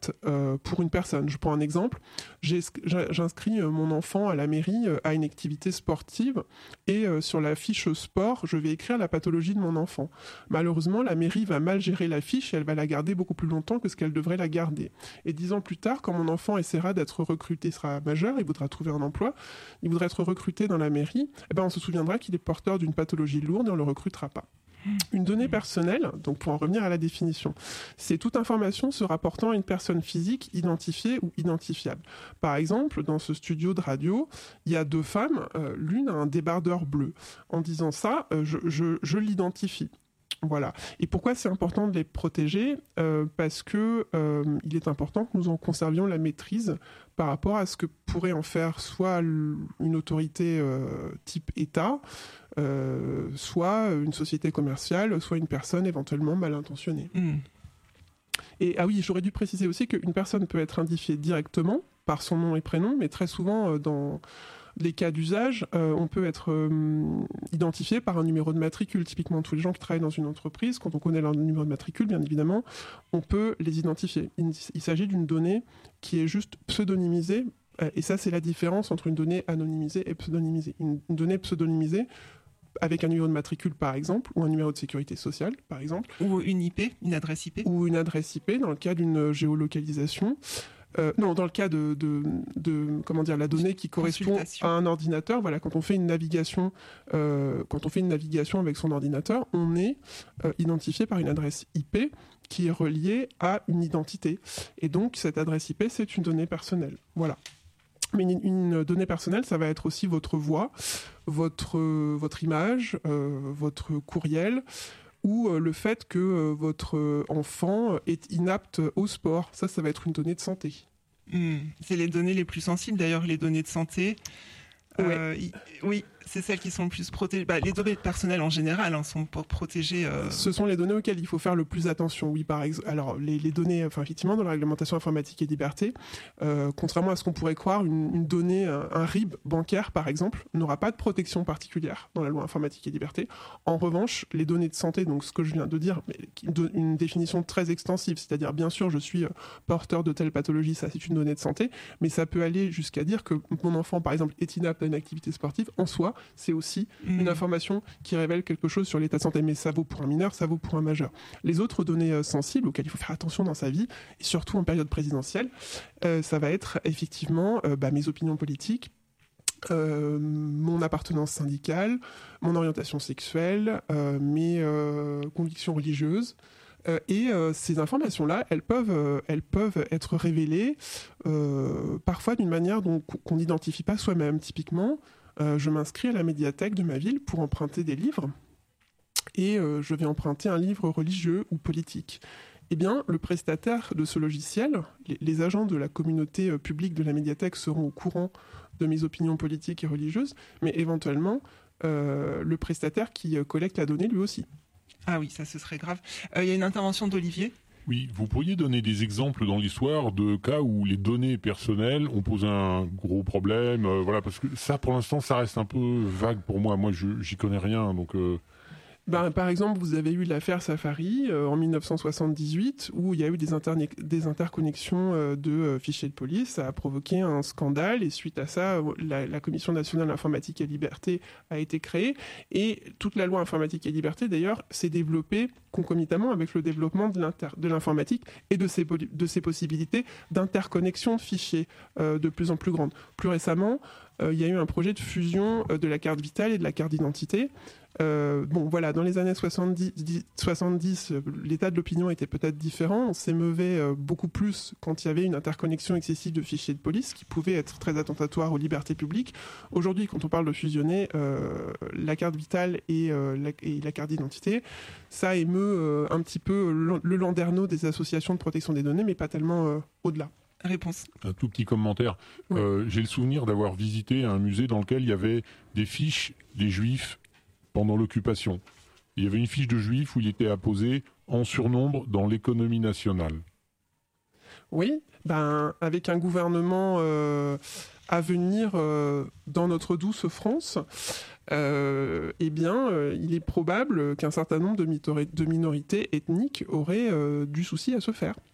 carte pour une personne. Je prends un exemple. J'inscris mon enfant à la mairie à une activité sportive et sur la fiche sport, je vais écrire la pathologie de mon enfant. Malheureusement, la mairie va mal gérer la fiche et elle va la garder beaucoup plus longtemps que ce qu'elle devrait la garder. Et 10 ans plus tard, quand mon enfant essaiera d'être recruté, il sera majeur, il voudra trouver un emploi, il voudra être recruté dans la mairie, on se souviendra qu'il est porteur d'une pathologie lourde et on ne le recrutera pas. Une donnée personnelle, donc pour en revenir à la définition, c'est toute information se rapportant à une personne physique identifiée ou identifiable. Par exemple, dans ce studio de radio, il y a 2 femmes, l'une a un débardeur bleu. En disant ça, je l'identifie. Voilà. Et pourquoi c'est important de les protéger ? Parce que il est important que nous en conservions la maîtrise par rapport à ce que pourrait en faire soit une autorité type État, soit une société commerciale, soit une personne éventuellement mal intentionnée. Et ah oui, j'aurais dû préciser aussi qu'une personne peut être identifiée directement par son nom et prénom, mais très souvent dans les cas d'usage, on peut être identifié par un numéro de matricule. Typiquement, tous les gens qui travaillent dans une entreprise, quand on connaît leur numéro de matricule, bien évidemment, on peut les identifier. Il s'agit d'une donnée qui est juste pseudonymisée, et ça, c'est la différence entre une donnée anonymisée et pseudonymisée. Une donnée pseudonymisée, avec un numéro de matricule, par exemple, ou un numéro de sécurité sociale, par exemple. Ou une IP, une adresse IP. Ou une adresse IP, dans le cas d'une géolocalisation. Non, dans le cas de comment dire, la donnée qui correspond à un ordinateur. Voilà, quand on fait une navigation, avec son ordinateur, on est identifié par une adresse IP qui est reliée à une identité. Et donc, cette adresse IP, c'est une donnée personnelle. Voilà. Mais une donnée personnelle, ça va être aussi votre voix, votre image, votre courriel, ou le fait que votre enfant est inapte au sport. Ça va être une donnée de santé. C'est les données les plus sensibles, d'ailleurs, les données de santé. Ouais. Oui, c'est celles qui sont le plus protégées. Les données personnelles en général sont protégées. Ce sont les données auxquelles il faut faire le plus attention. Oui, par exemple. Alors, les données, effectivement, dans la réglementation informatique et liberté, contrairement à ce qu'on pourrait croire, une donnée, un RIB bancaire, par exemple, n'aura pas de protection particulière dans la loi informatique et liberté. En revanche, les données de santé, donc ce que je viens de dire, une définition très extensive, c'est-à-dire, bien sûr, je suis porteur de telle pathologie, ça c'est une donnée de santé, mais ça peut aller jusqu'à dire que mon enfant, par exemple, est inapte à une activité sportive. En soi, c'est aussi une information qui révèle quelque chose sur l'état de santé, mais ça vaut pour un mineur, ça vaut pour un majeur. Les autres données sensibles auxquelles il faut faire attention dans sa vie, et surtout en période présidentielle, ça va être effectivement mes opinions politiques, mon appartenance syndicale, mon orientation sexuelle, mes convictions religieuses. Et ces informations-là, elles peuvent être révélées parfois d'une manière qu'on n'identifie pas soi-même. Typiquement, je m'inscris à la médiathèque de ma ville pour emprunter des livres et je vais emprunter un livre religieux ou politique. Eh bien, le prestataire de ce logiciel, les agents de la communauté publique de la médiathèque seront au courant de mes opinions politiques et religieuses, mais éventuellement, le prestataire qui collecte la donnée lui aussi. Ah oui, ça ce serait grave. Il y a une intervention d'Olivier. Oui, vous pourriez donner des exemples dans l'histoire de cas où les données personnelles ont posé un gros problème, voilà, parce que ça, pour l'instant, ça reste un peu vague pour moi. Moi, j'y connais rien, donc... Par exemple, vous avez eu l'affaire Safari en 1978 où il y a eu des interconnexions de fichiers de police. Ça a provoqué un scandale et suite à ça, la Commission nationale informatique et liberté a été créée. Et toute la loi informatique et liberté, d'ailleurs, s'est développée concomitamment avec le développement de l'informatique et de ses possibilités d'interconnexion de fichiers de plus en plus grandes. Plus récemment, il y a eu un projet de fusion de la carte vitale et de la carte d'identité. Dans les années 70, l'état de l'opinion était peut-être différent. On s'émeuvait beaucoup plus quand il y avait une interconnexion excessive de fichiers de police qui pouvait être très attentatoire aux libertés publiques. Aujourd'hui, quand on parle de fusionner la carte vitale et la carte d'identité, ça émeut un petit peu le landerneau des associations de protection des données, mais pas tellement au-delà. Réponse. Un tout petit commentaire. Oui. J'ai le souvenir d'avoir visité un musée dans lequel il y avait des fiches des Juifs pendant l'occupation. Il y avait une fiche de Juif où il était apposé en surnombre dans l'économie nationale. Oui, avec un gouvernement à venir dans notre douce France, il est probable qu'un certain nombre de minorités ethniques auraient du souci à se faire.